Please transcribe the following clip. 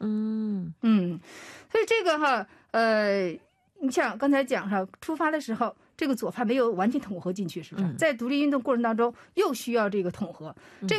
所以这个哈，你像刚才讲上出发的时候，这个左派没有完全统合进去，是不是？在独立运动过程当中，又需要这个统合。